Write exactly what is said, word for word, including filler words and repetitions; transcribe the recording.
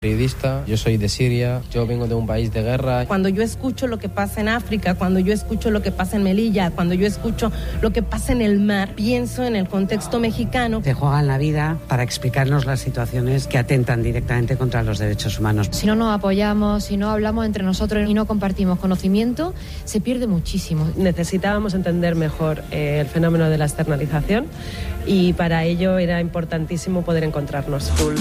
periodista, yo soy de Siria, yo vengo de un país de guerra. Cuando yo escucho lo que pasa en África, cuando yo escucho lo que pasa en Melilla, cuando yo escucho lo que pasa en el mar, pienso en el contexto mexicano. Se juegan la vida para explicarnos las situaciones que atentan directamente contra los derechos humanos. Si no nos apoyamos, si no hablamos entre nosotros y no compartimos conocimiento, se pierde muchísimo. Necesitábamos entender mejor eh, el fenómeno de la externalización y para ello era importantísimo poder encontrarnos.